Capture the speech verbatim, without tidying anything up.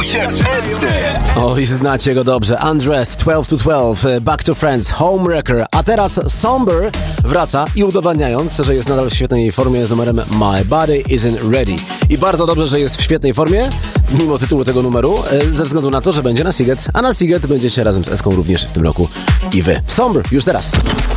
się w S C. Oj, znacie go dobrze. Undressed, twelve to twelve, Back to Friends, Homewrecker. A teraz Somber wraca i udowadniając, że jest nadal w świetnej formie z numerem My Body Isn't Ready. I bardzo dobrze, że jest w świetnej formie, mimo tytułu tego numeru, ze względu na to, że będzie na Seagate, a na Seagate będziecie razem z Eską również w tym roku i wy. Somber już teraz.